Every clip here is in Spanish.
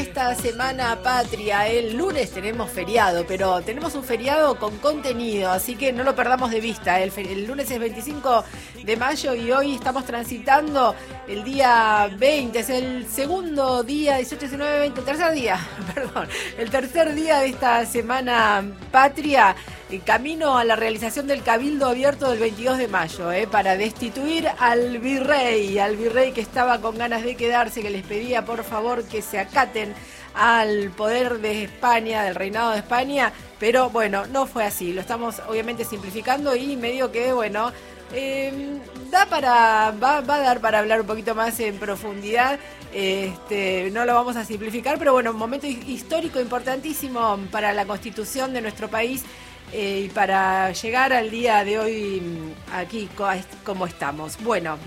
esta semana patria. El lunes tenemos feriado, pero tenemos un feriado con contenido, así que no lo perdamos de vista. El lunes es 25 de mayo y hoy estamos transitando el día 20, es el segundo día, 18, 19, 20, el tercer día, perdón, el tercer día de esta semana patria. Camino a la realización del Cabildo Abierto del 22 de mayo, para destituir al virrey que estaba con ganas de quedarse, que les pedía por favor que se acaten al poder de España, del reinado de España, pero bueno, no fue así, lo estamos obviamente simplificando y medio que bueno, va a dar para hablar un poquito más en profundidad. No lo vamos a simplificar, pero bueno, un momento histórico importantísimo para la constitución de nuestro país. Y para llegar al día de hoy aquí como estamos. Bueno,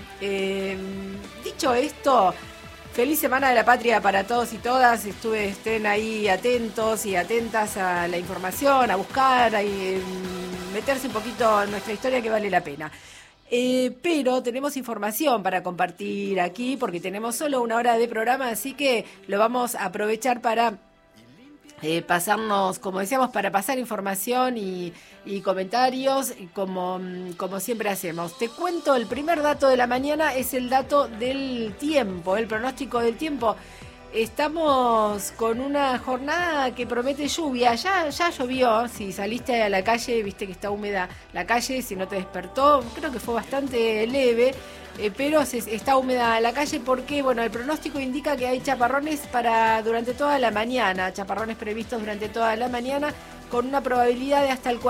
dicho esto, feliz Semana de la Patria para todos y todas. Estén ahí atentos y atentas a la información, a buscar, a meterse un poquito en nuestra historia que vale la pena. Pero tenemos información para compartir aquí porque tenemos solo una hora de programa, así que lo vamos a aprovechar para pasarnos, como decíamos, para pasar información y comentarios, como siempre hacemos. Te cuento, el primer dato de la mañana es el dato del tiempo, el pronóstico del tiempo. Estamos con una jornada que promete lluvia. Ya llovió. Si saliste a la calle, viste que está húmeda la calle. Si no te despertó, creo que fue bastante leve, pero está húmeda la calle porque, bueno, el pronóstico indica que hay chaparrones durante toda la mañana. Chaparrones previstos durante toda la mañana con una probabilidad de hasta el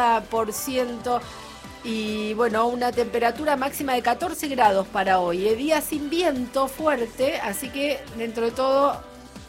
40%. Y bueno, una temperatura máxima de 14 grados para hoy, día sin viento fuerte, así que dentro de todo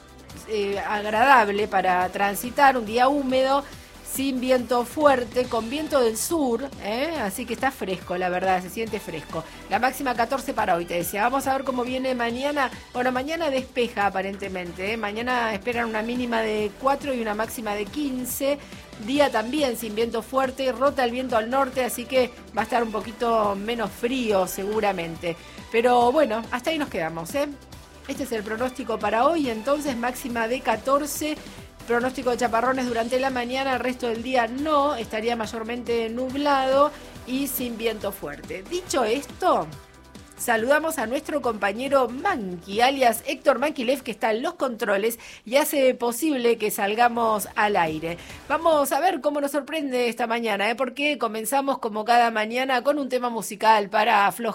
agradable para transitar, un día húmedo, sin viento fuerte, con viento del sur, así que está fresco, la verdad, se siente fresco. La máxima 14 para hoy, te decía. Vamos a ver cómo viene mañana. Bueno, mañana despeja aparentemente, mañana esperan una mínima de 4 y una máxima de 15. Día también sin viento fuerte, rota el viento al norte, así que va a estar un poquito menos frío seguramente. Pero bueno, hasta ahí nos quedamos, Este es el pronóstico para hoy, entonces máxima de 14. Pronóstico de chaparrones durante la mañana, el resto del día no, estaría mayormente nublado y sin viento fuerte. Dicho esto, saludamos a nuestro compañero Manqui, alias Héctor Manquilev, que está en los controles y hace posible que salgamos al aire. Vamos a ver cómo nos sorprende esta mañana, porque comenzamos como cada mañana con un tema musical para aflojar